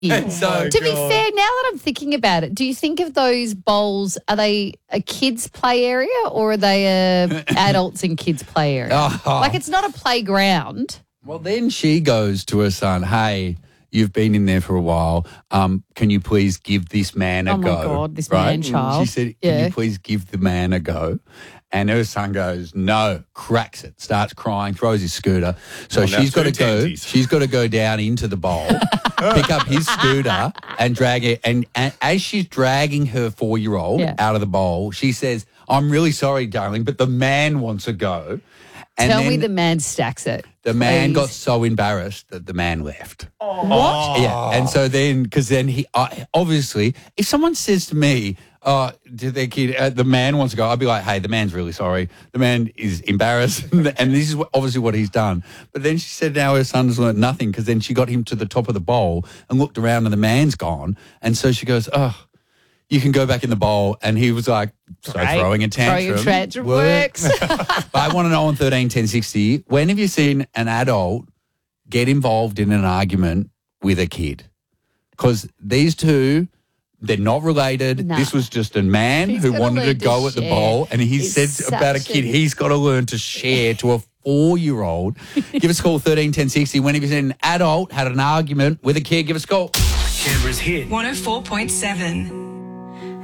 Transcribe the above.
So, To be fair, now that I'm thinking about it, do you think of those bowls, are they a kids' play area or are they adults and kids' play area? Like it's not a playground. well, then she goes to her son, hey, you've been in there for a while. Can you please give this man a go? Oh, my God, this right? man-child. She said, can you please give the man a go? And her son goes, no, cracks it, starts crying, throws his scooter. So she's got to go. She's got to go down into the bowl, pick up his scooter and drag it. And as she's dragging her 4-year-old out of the bowl, she says, I'm really sorry, darling, but the man wants a go. And Tell me the man stacks it. The man got so embarrassed that the man left. What? Yeah, and so then, because then he obviously, if someone says to me, to their kid, the man wants to go, I'd be like, hey, the man's really sorry. The man is embarrassed, and this is obviously what he's done. But then she said now her son's learnt nothing because then she got him to the top of the bowl and looked around and the man's gone. And so she goes, you can go back in the bowl. And he was like, throwing a tantrum. Throwing a tantrum works. But I want to know on 13 10 60, when have you seen an adult get involved in an argument with a kid? Because these two, they're not related. No. This was just a man who wanted to go at the bowl, and he said about a kid, he's got to learn to share to a 4-year-old. Give us a call, 13 10 60. When have you seen an adult had an argument with a kid? Give us a call. Canberra's hit 104.7.